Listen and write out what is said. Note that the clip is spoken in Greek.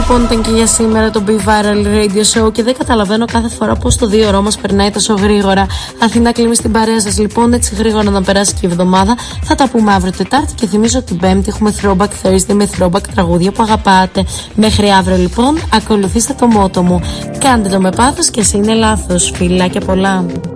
λοιπόν ήταν και για σήμερα το Be Viral Radio Show και δεν καταλαβαίνω κάθε φορά πως το 2 ώρο μας περνάει τόσο γρήγορα. Αθηνά κλείνει στην παρέα σας λοιπόν, έτσι γρήγορα να περάσει και η εβδομάδα. Θα τα πούμε αύριο Τετάρτη και θυμίζω την Πέμπτη έχουμε Throwback Thursday με throwback τραγούδια που αγαπάτε. Μέχρι αύριο λοιπόν, ακολουθήστε το μότο μου. Κάντε το με πάθος και εσύ είναι λάθος. Φιλάκια πολλά.